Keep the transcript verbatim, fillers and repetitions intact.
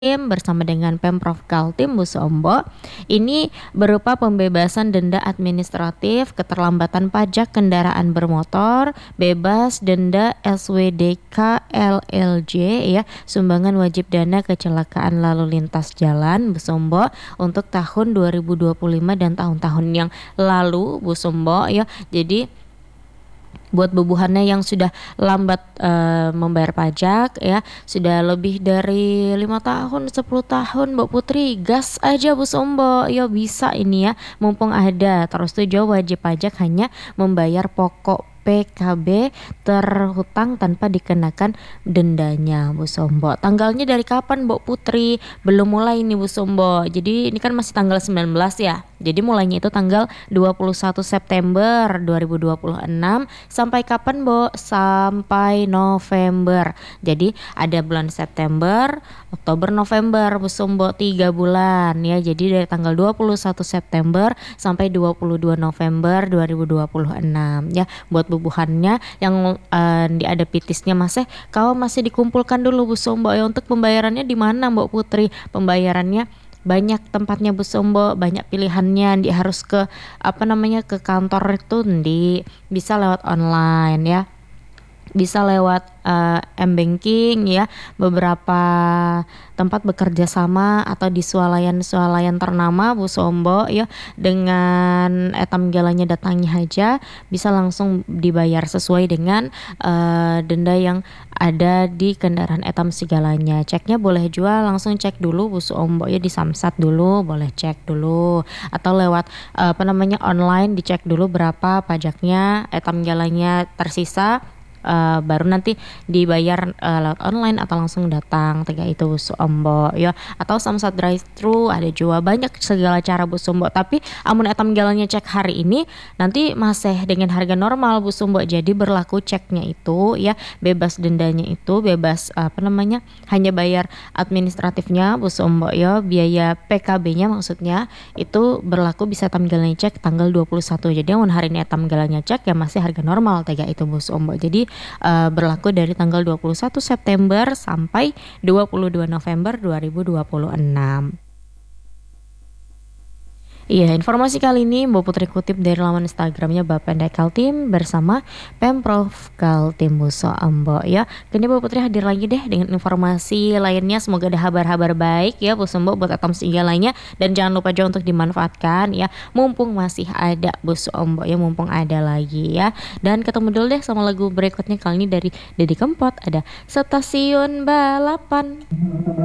bersama dengan Pemprov Kaltim Bu Sombo ini berupa pembebasan denda administratif keterlambatan pajak kendaraan bermotor, bebas denda S W D K L L J ya, sumbangan wajib dana kecelakaan lalu lintas jalan Bu Sombo untuk tahun dua ribu dua puluh lima dan tahun-tahun yang lalu Bu Sombo ya. Jadi buat bubuhannya yang sudah lambat uh, membayar pajak ya, sudah lebih dari lima tahun, sepuluh tahun Mbak Putri, gas aja Bu Sombo ya, bisa ini ya, mumpung ada. Terus tuh jauh wajib pajak hanya membayar pokok P K B terhutang tanpa dikenakan dendanya Bu Sombo. Tanggalnya dari kapan Mbak Putri? Belum mulai nih Bu Sombo. Jadi ini kan masih tanggal sembilan belas ya. Jadi mulainya itu tanggal dua puluh satu September dua ribu dua puluh enam sampai kapan Mbak? Sampai November. Jadi ada bulan September, Oktober, November Bu Sombo, tiga bulan ya. Jadi dari tanggal dua puluh satu September sampai dua puluh dua November dua ribu dua puluh enam ya. Buat bubuhannya yang uh, ada pitisnya masih kau masih dikumpulkan dulu Bu Sombo ya. Untuk pembayarannya di mana Mbak Putri? Pembayarannya banyak tempatnya Bu Sombo, banyak pilihannya. Di harus ke apa namanya ke kantor itu di bisa lewat online ya, bisa lewat uh, m-banking ya, beberapa tempat bekerja sama atau di swalayan-swalayan ternama Bu Sombo ya. Dengan etam galanya datangnya aja bisa langsung dibayar sesuai dengan uh, denda yang ada di kendaraan etam segalanya. Ceknya boleh jual langsung cek dulu Bu Sombo ya, di Samsat dulu boleh cek dulu, atau lewat uh, apa namanya online dicek dulu berapa pajaknya, etam galanya tersisa. Uh, baru nanti dibayar uh, lewat online atau langsung datang tiga itu Bu Sombo ya, atau Samsat drive thru ada juga, banyak segala cara Bu Sombo. Tapi amun etam jalannya cek hari ini nanti masih dengan harga normal Bu Sombo, jadi berlaku ceknya itu ya, bebas dendanya itu bebas apa namanya hanya bayar administratifnya Bu Sombo ya, biaya P K B-nya maksudnya itu berlaku bisa etam jalannya cek tanggal dua puluh satu. Jadi amun hari ini etam jalannya cek ya masih harga normal tiga itu Bu Sombo. Jadi Uh, berlaku dari tanggal dua puluh satu September sampai dua puluh dua November dua ribu dua puluh enam. Iya, informasi kali ini Mbak Putri kutip dari laman Instagramnya Bapenda Kaltim bersama Pemprov Kaltim Bu Sombo ya. Kini Mbak Putri hadir lagi deh dengan informasi lainnya. Semoga ada kabar-kabar baik ya Bu Sombo buat atom segalanya, dan jangan lupa juga untuk dimanfaatkan ya, mumpung masih ada Bu Sombo ya, mumpung ada lagi ya. Dan ketemu dulu deh sama lagu berikutnya, kali ini dari Deddy Kempot, ada Stasiun Balapan.